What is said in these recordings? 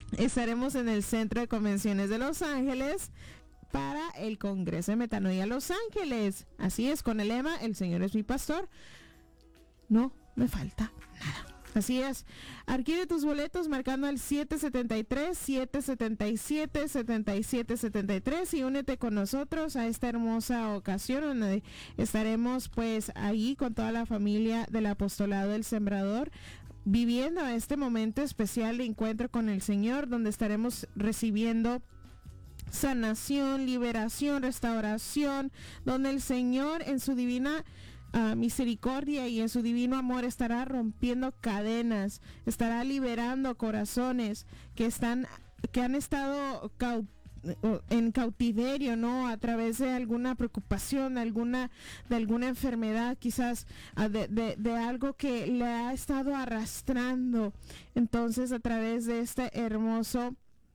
estaremos en el Centro de Convenciones de Los Ángeles para el Congreso de Metanoia Los Ángeles. Así es, con el lema El Señor es mi pastor, no me falta nada. Así es, adquiere tus boletos marcando el 773-777-7773 y únete con nosotros a esta hermosa ocasión donde estaremos pues ahí con toda la familia del Apostolado del Sembrador, viviendo este momento especial de encuentro con el Señor, donde estaremos recibiendo sanación, liberación, restauración, donde el Señor en su divina misericordia y en su divino amor estará rompiendo cadenas, estará liberando corazones que han estado en cautiverio, ¿no? A través de alguna preocupación, de alguna enfermedad, quizás de algo que le ha estado arrastrando. Entonces, a través de este hermoso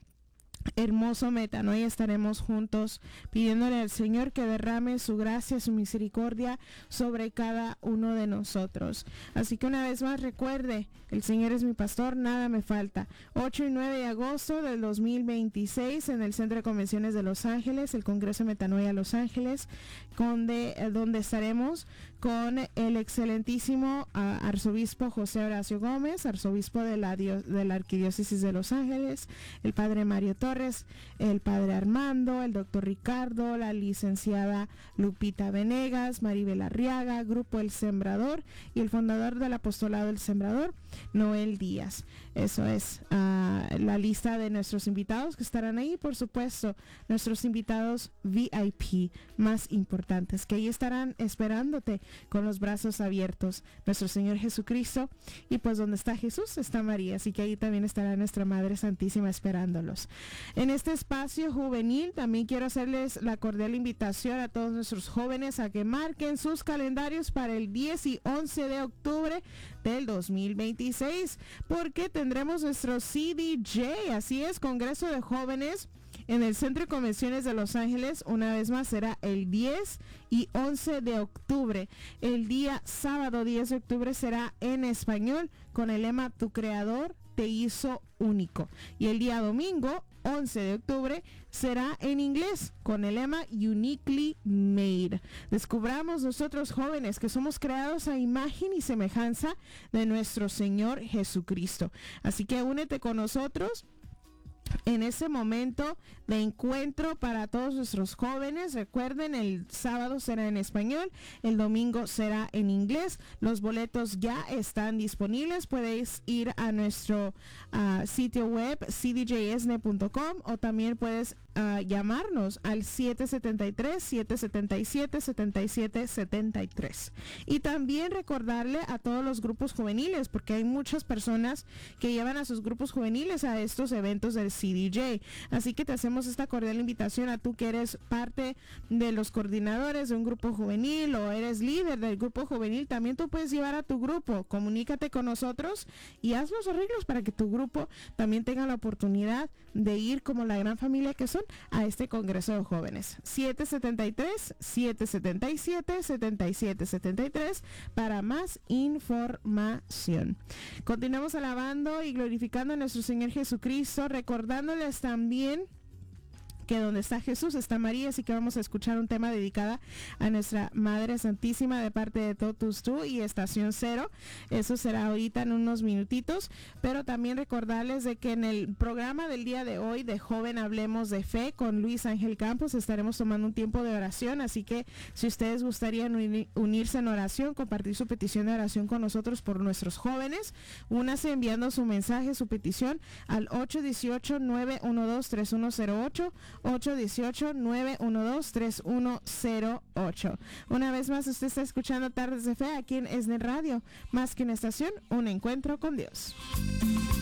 metanoia estaremos juntos pidiéndole al Señor que derrame su gracia, su misericordia sobre cada uno de nosotros. Así que una vez más recuerde, el Señor es mi pastor, nada me falta. 8 y 9 de agosto del 2026 en el Centro de Convenciones de Los Ángeles, el Congreso de Metanoia Los Ángeles, donde estaremos con el excelentísimo arzobispo José Horacio Gómez, arzobispo de la Arquidiócesis de Los Ángeles, el padre Mario Torres, el padre Armando, el doctor Ricardo, la licenciada Lupita Venegas, Maribel Arriaga, Grupo El Sembrador y el fundador del Apostolado del Sembrador, Noel Díaz. Eso es la lista de nuestros invitados que estarán ahí, por supuesto, nuestros invitados VIP más importantes, que ahí estarán esperándote con los brazos abiertos, nuestro Señor Jesucristo, y pues donde está Jesús está María, así que ahí también estará nuestra Madre Santísima esperándolos. En este espacio juvenil también quiero hacerles la cordial invitación a todos nuestros jóvenes a que marquen sus calendarios para el 10 y 11 de octubre del 2026, porque tendremos nuestro CDJ, así es, Congreso de Jóvenes en el Centro de Convenciones de Los Ángeles. Una vez más será el 10 y 11 de octubre. El día sábado 10 de octubre será en español con el lema Tu Creador te hizo único. Y el día domingo 11 de octubre será en inglés con el lema Uniquely Made. Descubramos nosotros jóvenes que somos creados a imagen y semejanza de nuestro Señor Jesucristo. Así que únete con nosotros en ese momento de encuentro para todos nuestros jóvenes. Recuerden, el sábado será en español, el domingo será en inglés. Los boletos ya están disponibles. Puedes ir a nuestro sitio web cdjsne.com o también puedes llamarnos al 773-777-7773. Y también recordarle a todos los grupos juveniles, porque hay muchas personas que llevan a sus grupos juveniles a estos eventos del CDJ. Así que te hacemos esta cordial invitación a tú que eres parte de los coordinadores de un grupo juvenil o eres líder del grupo juvenil. También tú puedes llevar a tu grupo. Comunícate con nosotros y haz los arreglos para que tu grupo también tenga la oportunidad de ir como la gran familia que son a este Congreso de Jóvenes. 773-777-7773 para más información. Continuamos alabando y glorificando a nuestro Señor Jesucristo, recordándoles también que donde está Jesús está María, así que vamos a escuchar un tema dedicado a nuestra Madre Santísima de parte de Totus Tú y Estación Cero. Eso será ahorita en unos minutitos, pero también recordarles de que en el programa del día de hoy de Joven Hablemos de Fe con Luis Ángel Campos estaremos tomando un tiempo de oración, así que si ustedes gustarían unirse en oración, compartir su petición de oración con nosotros por nuestros jóvenes, únase enviando su mensaje, su petición al 818-912-3108, 818-912-3108. Una vez más, usted está escuchando Tardes de Fe aquí en ESNE Radio, más que una estación, un encuentro con Dios.